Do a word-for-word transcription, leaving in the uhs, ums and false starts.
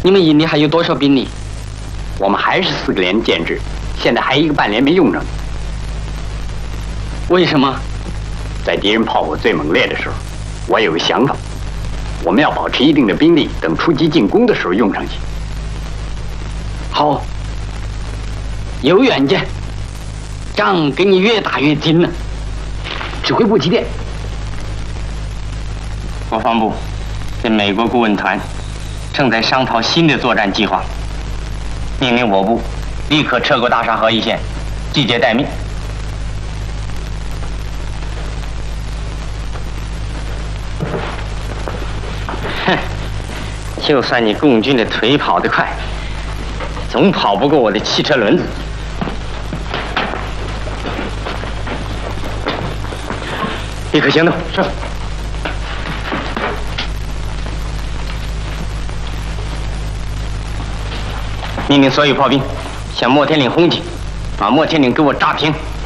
你们营里还有多少兵力？ 我们还是四个连建制，现在还一个半连没用上。 为什么？ 在敌人炮火最猛烈的时候，我有个想法，我们要保持一定的兵力，等出击进攻的时候用上去。 好，有远见，仗给你越打越精了。指挥部几点？ 国防部跟美国顾问团正在商讨新的作战计划，命令我部立刻撤过大沙河一线，集结待命。哼，就算你共军的腿跑得快，总跑不过我的汽车轮子。立刻行动。是。命令所有炮兵向莫天岭轰击，把莫天岭给我炸平。